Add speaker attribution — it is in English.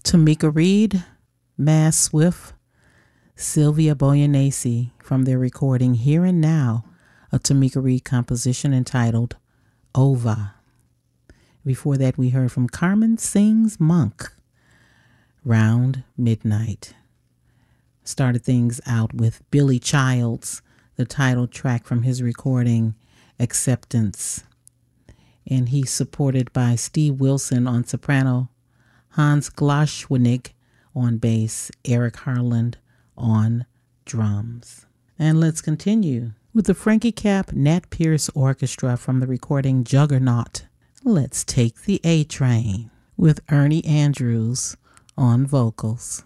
Speaker 1: Tamika Reed, Mass Swift, Sylvia Boyanese from their recording Here and Now, a Tamika Reed composition entitled Ova. Before that, we heard from Carmen Sings Monk, Round Midnight. Started things out with Billy Childs, the title track from his recording Acceptance. And he's supported by Steve Wilson on soprano, Hans Glaschwinnig on bass, Eric Harland on drums. And let's continue with the Frankie Cap Nat Pierce Orchestra from the recording Juggernaut. Let's take the A Train with Ernie Andrews on vocals.